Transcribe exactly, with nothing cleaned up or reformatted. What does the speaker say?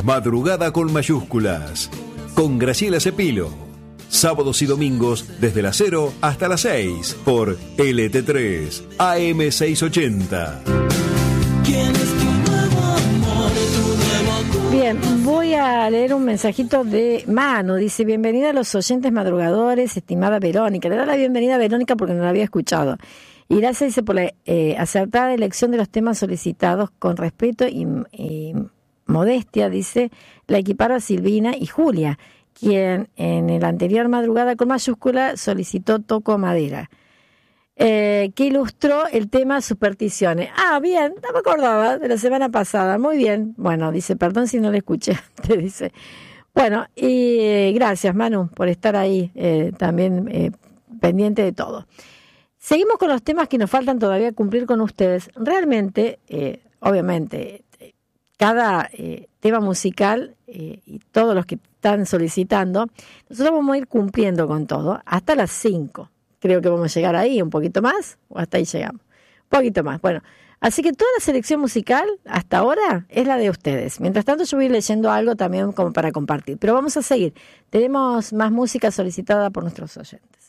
Madrugada con mayúsculas, con Graciela Cepilo. Sábados y domingos desde las cero hasta las seis por L T tres A M seiscientos ochenta. Bien, voy a leer un mensajito de Manu. Dice: bienvenida a los oyentes madrugadores, estimada Verónica. Le da la bienvenida a Verónica porque no la había escuchado. Y gracias, dice, por la eh, acertada elección de los temas solicitados. Con respeto y, y modestia, dice, la equiparo a Silvina y Julia, quien en el anterior Madrugada con mayúscula solicitó Toco Madera, eh, que ilustró el tema supersticiones. Ah, bien, no me acordaba de la semana pasada. Muy bien. Bueno, dice, perdón si no le escuché. Te dice. Bueno, y eh, gracias, Manu, por estar ahí eh, también eh, pendiente de todo. Seguimos con los temas que nos faltan todavía cumplir con ustedes. Realmente, eh, obviamente, cada eh, tema musical eh, y todos los que están solicitando, nosotros vamos a ir cumpliendo con todo hasta las cinco. Creo que vamos a llegar ahí, un poquito más, o hasta ahí llegamos. Un poquito más. Bueno, así que toda la selección musical hasta ahora es la de ustedes. Mientras tanto, yo voy a ir leyendo algo también como para compartir. Pero vamos a seguir. Tenemos más música solicitada por nuestros oyentes.